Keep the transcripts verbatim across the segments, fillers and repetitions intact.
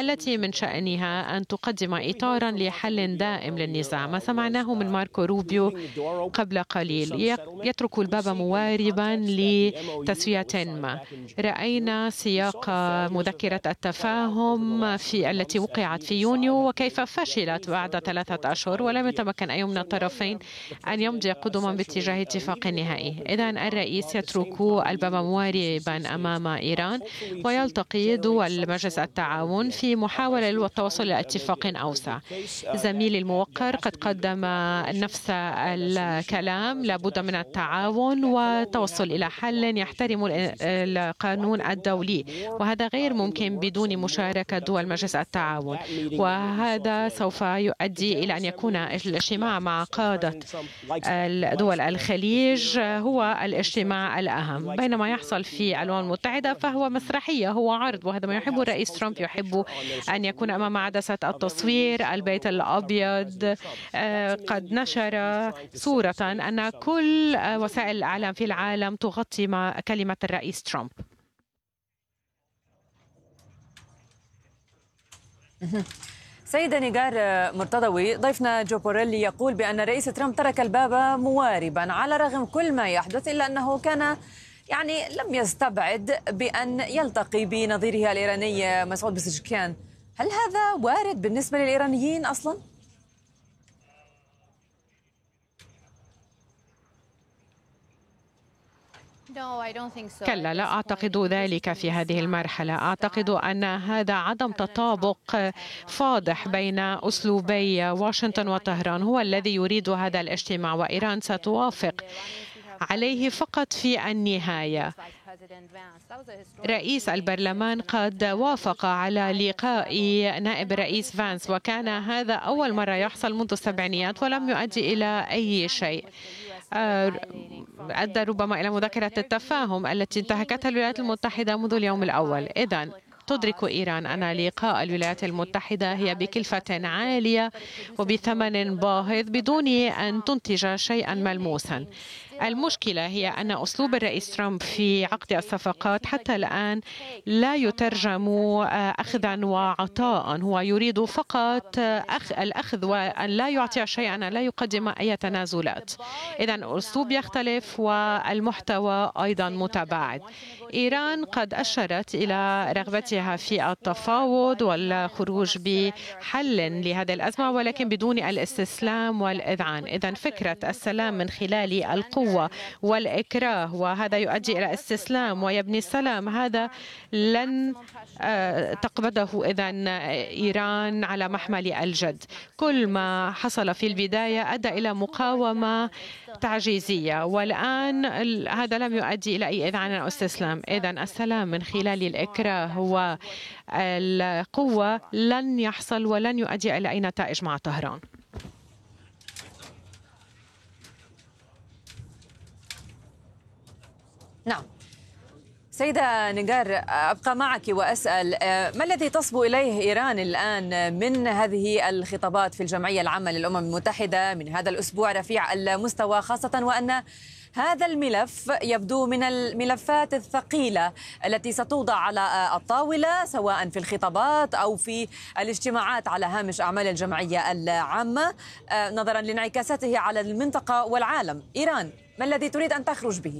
التي من شأنها أن تقدم إطارا لحل دائم للنزاع. ما سمعناه من ماركو روبيو قبل قليل يترك الباب مواربا لتسوية ما. رأينا سياق مذكرة التفاهم في التي وقعت في يونيو وكيف فشلت بعد ثلاثة أشهر، ولم يتمكن أي من الطرفين أن يمضي قدما باتجاه اتفاق نهائي. إذن الرئيس يترك الباب مواربا أمام إيران ويلتقي دول مجلس التعاون في محاولة للتوصل إلى اتفاق أوسع. زميلي الموقر قد قدم نفس الكلام، لابد من التعاون والتوصل إلى حل يحترم القانون الدولي، وهذا غير ممكن بدون مشاركة دول مجلس التعاون. وهذا سوف يؤدي إلى أن يكون الاجتماع مع قادة دول الخليج هو الاجتماع الأهم. بينما يحصل في الأمم المتحدة فهو مسرحية، هو عرض، وهذا ما يحبه الرئيس ترامب. يحب أن يكون أمام عدسة التصوير. البيت الأبيض قد نشر صورة أن كل وسائل الإعلام في العالم تغطي مع كلمة الرئيس ترامب. سيدة نيغار مرتضوي، ضيفنا جو بوريلي يقول بأن الرئيس ترامب ترك الباب مواربا على رغم كل ما يحدث، إلا أنه كان يعني لم يستبعد بأن يلتقي بنظيره الإيراني مسعود بزشكيان. هل هذا وارد بالنسبة للإيرانيين أصلا؟ كلا، لا أعتقد ذلك في هذه المرحلة. أعتقد أن هذا عدم تطابق فاضح بين أسلوبي واشنطن وطهران هو الذي يريد هذا الاجتماع، وإيران ستوافق عليه فقط في النهاية. رئيس البرلمان قد وافق على لقاء نائب الرئيس فانس، وكان هذا أول مرة يحصل منذ السبعينيات ولم يؤدي إلى أي شيء. أدى ربما إلى مذكرة التفاهم التي انتهكتها الولايات المتحدة منذ اليوم الأول. إذن تدرك إيران أن لقاء الولايات المتحدة هي بكلفة عالية وبثمن باهظ بدون أن تنتج شيئا ملموسا. المشكلة هي أن أسلوب الرئيس ترامب في عقد الصفقات حتى الآن لا يترجم أخذا وعطاء. هو يريد فقط الأخذ وأن لا يعطي شيئا، لا يقدم أي تنازلات. إذن الأسلوب يختلف والمحتوى أيضا متباعد. إيران قد أشرت إلى رغبتها في التفاوض والخروج بحل لهذه الأزمة، ولكن بدون الاستسلام والإذعان. إذن فكرة السلام من خلال القوة والإكراه، وهذا يؤدي إلى استسلام ويبني السلام، هذا لن تقبضه إذن إيران على محمل الجد. كل ما حصل في البداية أدى إلى مقاومة تعجيزية، والآن هذا لم يؤدي إلى أي إذعان أو استسلام. إذن السلام من خلال الإكراه والقوة لن يحصل ولن يؤدي إلى أي نتائج مع طهران. نعم سيدة نيغار، أبقى معك وأسأل ما الذي تصبو إليه إيران الآن من هذه الخطابات في الجمعية العامة للأمم المتحدة من هذا الأسبوع رفيع المستوى، خاصة وأن هذا الملف يبدو من الملفات الثقيلة التي ستوضع على الطاولة سواء في الخطابات أو في الاجتماعات على هامش أعمال الجمعية العامة نظرا لانعكاساته على المنطقة والعالم. إيران ما الذي تريد أن تخرج به؟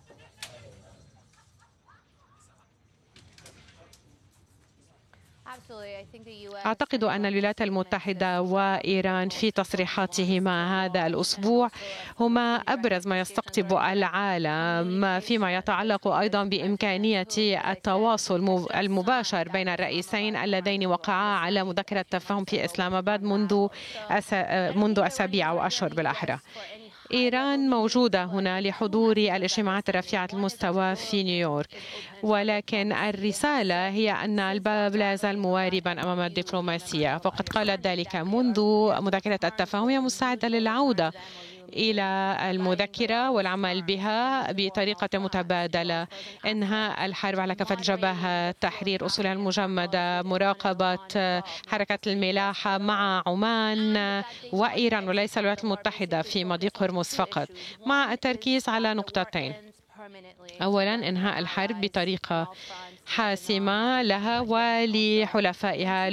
أعتقد أن الولايات المتحدة وإيران في تصريحاتهما هذا الأسبوع هما أبرز ما يستقطب العالم فيما يتعلق أيضا بإمكانية التواصل المباشر بين الرئيسين اللذين وقعا على مذكرة تفاهم في إسلام آباد منذ منذ أسابيع أو أشهر بالأحرى. إيران موجودة هنا لحضور الاجتماعات الرفيعة المستوى في نيويورك، ولكن الرسالة هي أن الباب لا يزال مواربا أمام الدبلوماسية، فقد قالت ذلك منذ مذكرة التفاهم. هي مستعدة للعودة إلى المذكرة والعمل بها بطريقة متبادلة، إنهاء الحرب على كافة الجبهات، تحرير أصولها المجمدة، مراقبة حركة الملاحة مع عمان وإيران وليس الولايات المتحدة في مضيق هرمز فقط، مع التركيز على نقطتين: أولا إنهاء الحرب بطريقة حاسمة لها ولحلفائها